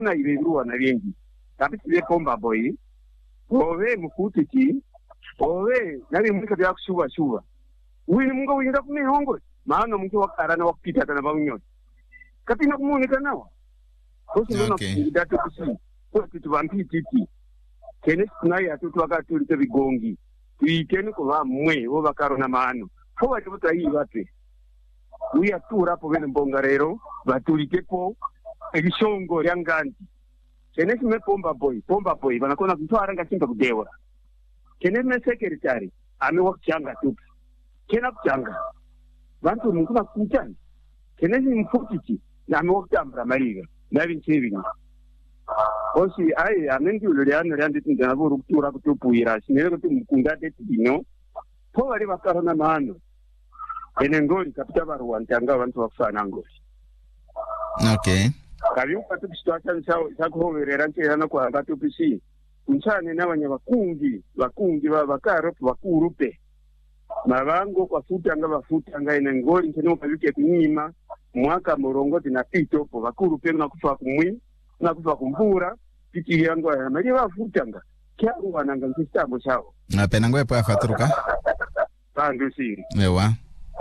na iberuwa na rengi kapiti le pomba boy owe mukutiki owe nari mwika bya kushuba wini mungo winda kumihongo maana mungu wakarana wakupita kana baunyote kapina kumunika nawa kosi nona kudatu kusi kosi tuvampititi kene sinai atutu wakatulite bigongi tuiteni kuva mwe wo bakarona maano fo bati butayi batwe uya turapo bene mbongarero batulikepo ebishongo lyanganti kene sime pomba boy banakona kutwara ngachimba kudewa kene me secretary ame wakuchanga tupu kena kuchanga bantu mungu bakuchanga kene ni mfutiki na ame wakutambra maliga nabi nchibi osi ai amendi uliano lyanditi ndaburu kutura kutupuira sinele kuti mukungate tino po bali bakarona maano ene ngoli kapita baru wantanga abantu bakufana ngoli okay kabiyo patu situation sakuhoberera ntirana kwa batupisi unchane nabanya bakungi bakaro bakurupe mabango bafutanga ene ngoli ntene kabike kunyima mwaka murongo na pito po bakurupe na kufa kumwi na kufa kumbura piti yango ya mali bafutanga kya wananga ngistambo chao na penango epo afaturuka pandu siri ewa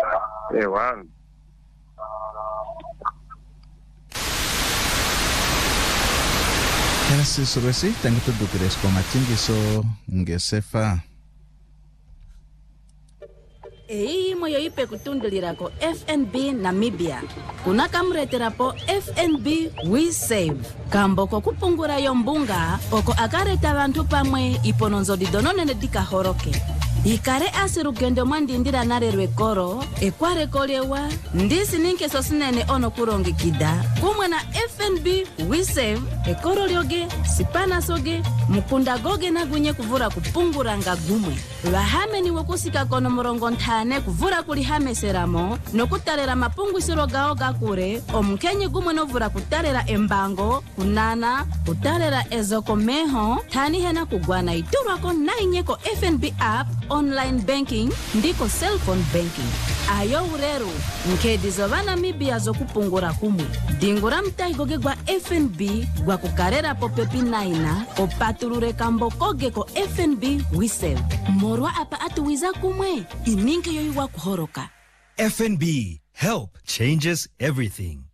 Kasi suresi tangi tu dukires komachingi so ngesefa. Moyo ipe kutundulirako FNB Namibia. Kuna kamreterapo FNB We Save. Kamboko kupungura yombunga oko akareta bantu pamwe ipononzo didonone dika horoke. Ikare asirugendo mwandindira narerwe koro ekware kolewa ndisi ninke sosinene ono kurongi kida kumwe na FNB We Save ekoro lyoge sipana soge mukunda goge na gunye kuvura kupungura nga gumwe bahame ni wokusika kono murongo ntane kuvura kuli hame seramo no kutalera mapungusiro gao gakure omkenye gumwe no vura kutalera embango kunana kutalera ezoko meho tani hena kugwana iturwa ko nainyeko FNB app online banking ndiko cell phone banking ayo urero nkedizo bana Namibia zo kupungura kumwe dingura mtaigoge gwa FNB gwa kukarera popepi naina opatulure kambokoge ko FNB We Save morwa apa atuwiza kumwe ininke yoywa kuhoroka FNB help changes everything.